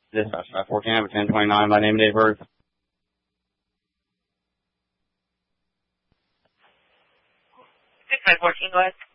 Dispatch 514, I have a 1029. My name is Dave Bird. 6514, go ahead.